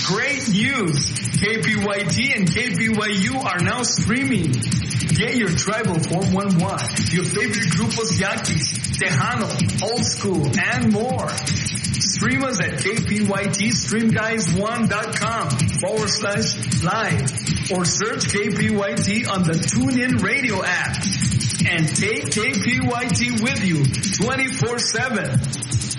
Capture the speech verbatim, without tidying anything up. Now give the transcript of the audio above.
Great news! K P Y T and K P Y U are now streaming. Get your tribal four one one, your favorite grupos Yaquis, Tejano, Old School, and more. Stream us at kpytstreamguys1.com forward slash live or search K P Y T on the TuneIn Radio app and take K P Y T with you twenty-four seven.